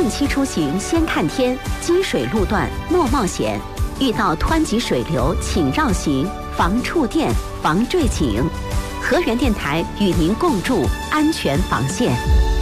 定期出行先看天，积水路段莫冒险。遇到湍急水流，请绕行，防触电，防坠井。河源电台与您共筑安全防线。